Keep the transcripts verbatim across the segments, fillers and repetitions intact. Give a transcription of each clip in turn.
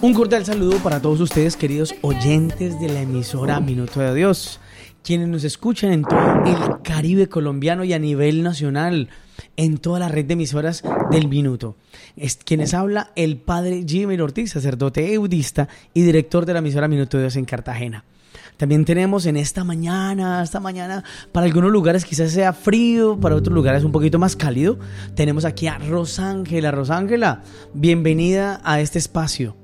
Un cordial saludo para todos ustedes, queridos oyentes de la emisora Minuto de Dios, quienes nos escuchan en todo el Caribe colombiano y a nivel nacional, en toda la red de emisoras del Minuto. Es quienes habla el padre Jimmy Ortiz, sacerdote eudista y director de la emisora Minuto de Dios en Cartagena. También tenemos en esta mañana, esta mañana, para algunos lugares quizás sea frío, para otros lugares un poquito más cálido. Tenemos aquí a Rosángela. Rosángela, bienvenida a este espacio.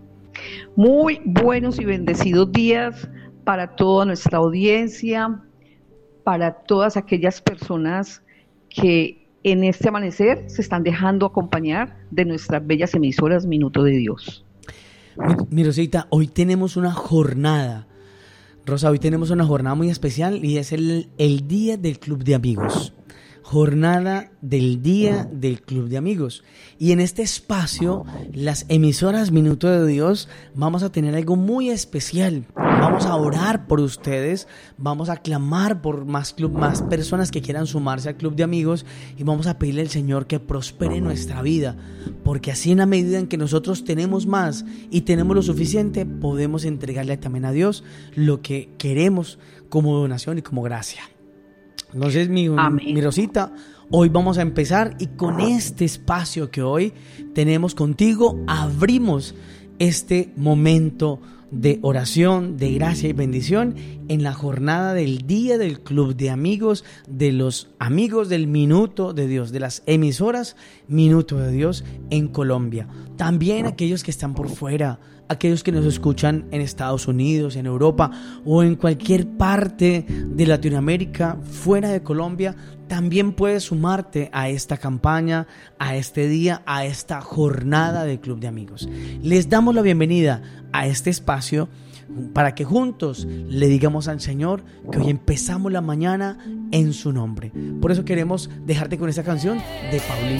Muy buenos y bendecidos días para toda nuestra audiencia, para todas aquellas personas que en este amanecer se están dejando acompañar de nuestras bellas emisoras Minuto de Dios. Mi, mi Rosita, hoy tenemos una jornada. Rosa, hoy tenemos una jornada muy especial y es el, el Día del Club de Amigos. Jornada del Día del Club de Amigos. Y en este espacio, las emisoras Minuto de Dios, vamos a tener algo muy especial. Vamos a orar por ustedes, vamos a clamar por más, club, más personas que quieran sumarse al Club de Amigos y vamos a pedirle al Señor que prospere nuestra vida. Porque así en la medida en que nosotros tenemos más y tenemos lo suficiente, podemos entregarle también a Dios lo que queremos como donación y como gracia. Entonces, mi, mi Rosita, hoy vamos a empezar y con este espacio que hoy tenemos contigo, abrimos este momento de oración, de gracia y bendición en la jornada del Día del Club de Amigos, de los amigos del Minuto de Dios, de las emisoras Minuto de Dios en Colombia. También aquellos que están por fuera, aquellos que nos escuchan en Estados Unidos, en Europa o en cualquier parte de Latinoamérica fuera de Colombia, también puedes sumarte a esta campaña, a este día, a esta jornada del Club de Amigos. Les damos la bienvenida a este espacio para que juntos le digamos al Señor que hoy empezamos la mañana en su nombre. Por eso queremos dejarte con esta canción de Paulina.